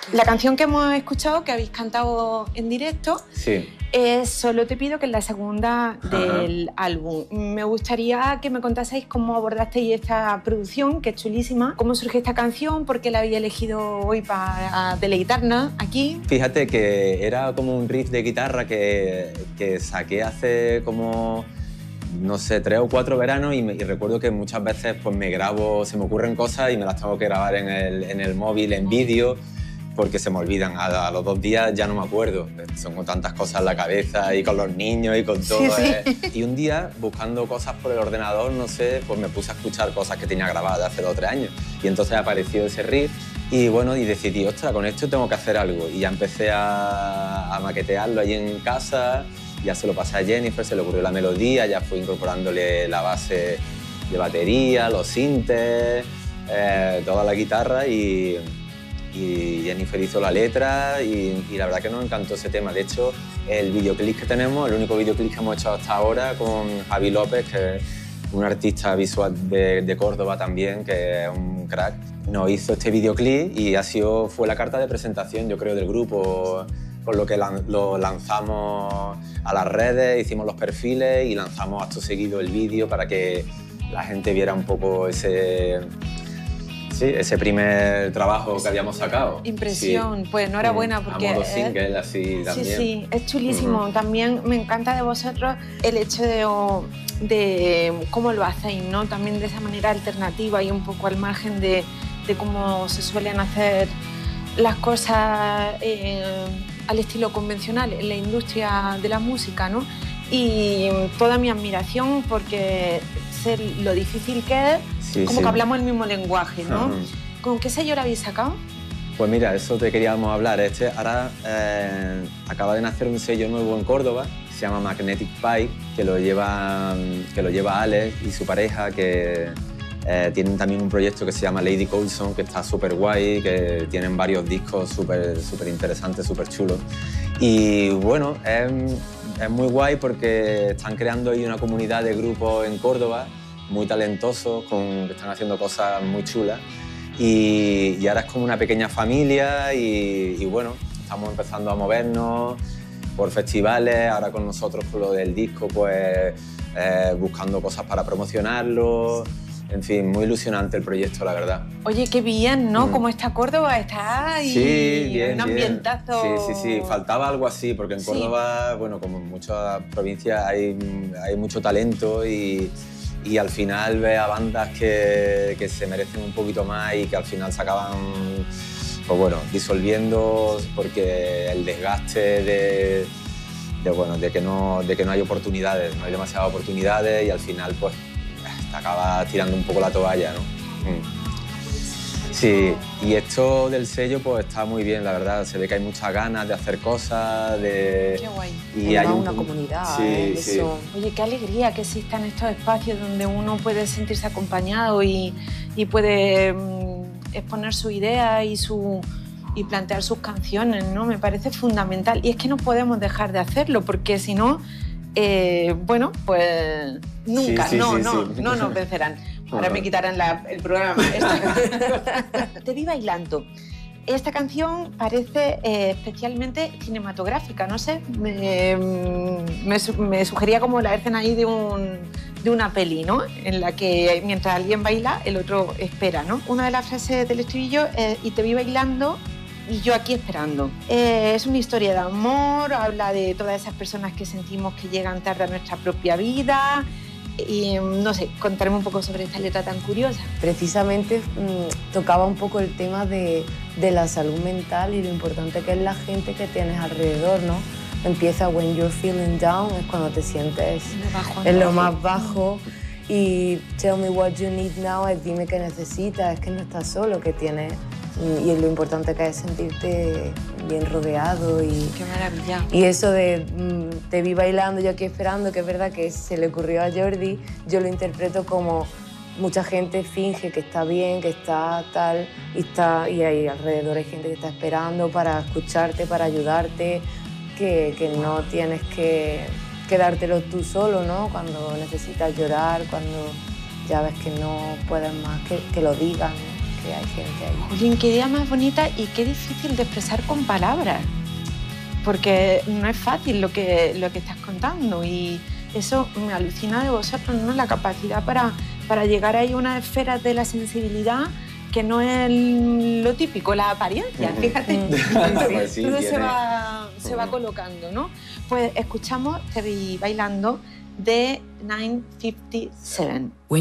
La canción que hemos escuchado, que habéis cantado en directo, sí, es Solo te pido, que es la segunda del álbum. Me gustaría que me contaseis cómo abordasteis esta producción, que es chulísima. ¿Cómo surge esta canción? ¿Por qué la habéis elegido hoy para deleitarnos aquí? Fíjate que era como un riff de guitarra que saqué hace como, no sé, 3 o 4 veranos y recuerdo que muchas veces pues me grabo, se me ocurren cosas y me las tengo que grabar en el móvil, en vídeo, porque se me olvidan. A los 2 días ya no me acuerdo. Tengo tantas cosas en la cabeza y con los niños y con todo. Y un día, buscando cosas por el ordenador, no sé, pues me puse a escuchar cosas que tenía grabadas hace 2 o 3 años. Y entonces apareció ese riff y bueno, y decidí, ostras, con esto tengo que hacer algo. Y ya empecé a maquetearlo allí en casa, ya se lo pasé a Jennifer, se le ocurrió la melodía, ya fui incorporándole la base de batería, los sintes, toda la guitarra y Jennifer hizo la letra y la verdad que nos encantó ese tema. De hecho, el videoclip que tenemos, el único videoclip que hemos hecho hasta ahora con Javi López, que es un artista visual de Córdoba también, que es un crack, nos hizo este videoclip y fue la carta de presentación, yo creo, del grupo, con lo que lo lanzamos a las redes, hicimos los perfiles y lanzamos acto seguido el vídeo para que la gente viera un poco ese primer trabajo que habíamos sacado. Impresión, sí. Pues enhorabuena porque... A modo single, así también. Sí, es chulísimo. También me encanta de vosotros el hecho de cómo lo hacéis, ¿no? También de esa manera alternativa y un poco al margen de cómo se suelen hacer las cosas al estilo convencional en la industria de la música, ¿no? Y toda mi admiración porque sé lo difícil que es, como que hablamos el mismo lenguaje, ¿no? ¿Con qué sello lo habéis sacado? Pues mira, eso te queríamos hablar. Ahora acaba de nacer un sello nuevo en Córdoba, se llama Magnetic Pie, que lo lleva Alex y su pareja, que tienen también un proyecto que se llama Lady Coulson, que está súper guay, que tienen varios discos súper interesantes, súper chulos. Y bueno, es muy guay porque están creando ahí una comunidad de grupos en Córdoba muy talentosos, que están haciendo cosas muy chulas. Y ahora es como una pequeña familia y bueno, estamos empezando a movernos por festivales, ahora con nosotros con lo del disco, pues buscando cosas para promocionarlo. En fin, muy ilusionante el proyecto, la verdad. Oye, qué bien, ¿no? Como está Córdoba, está ahí, sí, bien, un ambientazo. Sí, faltaba algo así, porque en Córdoba, bueno, como en muchas provincias hay mucho talento y al final ves a bandas que se merecen un poquito más y que al final se acaban, pues bueno, disolviendo porque el desgaste de que no hay oportunidades, no hay demasiadas oportunidades y al final pues te acabas tirando un poco la toalla, ¿no? Sí, y esto del sello pues está muy bien, la verdad. Se ve que hay muchas ganas de hacer cosas, Qué guay. Y hay una comunidad, sí. Oye, qué alegría que existan estos espacios donde uno puede sentirse acompañado y puede exponer su idea y plantear sus canciones, ¿no? Me parece fundamental. Y es que no podemos dejar de hacerlo, porque si no, bueno, pues nunca, no nos vencerán. Ahora me quitarán el programa. Te vi bailando. Esta canción parece especialmente cinematográfica, no sé, me sugería como la escena ahí de una peli, ¿no? En la que mientras alguien baila, el otro espera, ¿no? Una de las frases del estribillo es "y te vi bailando y yo aquí esperando". Es una historia de amor, habla de todas esas personas que sentimos que llegan tarde a nuestra propia vida. Y no sé, contarme un poco sobre esta letra tan curiosa. Precisamente tocaba un poco el tema de la salud mental y lo importante que es la gente que tienes alrededor, ¿no? Empieza "when you're feeling down", es cuando te sientes en lo más bajo, y "tell me what you need now", es dime qué necesitas, es que no estás solo, que tienes, y lo importante que es sentirte bien rodeado. ¡Qué maravilla! Y eso de "te vi bailando, yo aquí esperando", que es verdad que se le ocurrió a Jordi, yo lo interpreto como mucha gente finge que está bien, que está tal, y ahí alrededor hay gente que está esperando para escucharte, para ayudarte, que no tienes que quedártelo tú solo, ¿no? Cuando necesitas llorar, cuando ya ves que no puedes más, que lo digas, ¿no? que hay gente ahí. Jolín, qué idea más bonita y qué difícil de expresar con palabras. Porque no es fácil lo que estás contando y eso me alucina de vosotros, ¿no? La capacidad para llegar ahí a unas esferas de la sensibilidad que no es lo típico, la apariencia, fíjate. Pues sí, todo tiene... se va colocando, ¿no? Pues escuchamos Te vi bailando de 957.